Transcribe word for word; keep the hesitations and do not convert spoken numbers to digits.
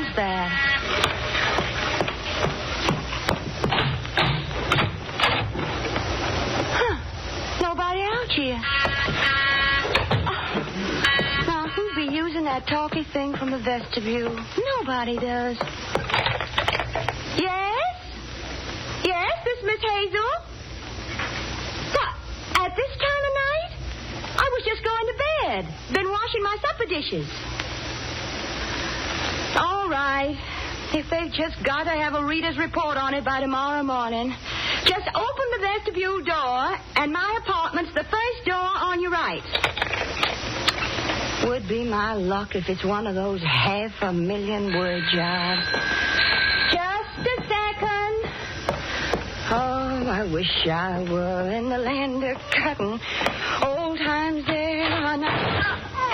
Who's that? Huh. Nobody out here. Oh. Now, who'd be using that talky thing from the vestibule? Nobody does. Yes? Yes, this Miss Hazel? What, at this time of night? I was just going to bed. Been washing my supper dishes. All right. If they've just got to have a reader's report on it by tomorrow morning, just open the vestibule door, and my apartment's the first door on your right. Would be my luck if it's one of those half a million word jobs. Just a second. Oh, I wish I were in the land of cotton. Oh,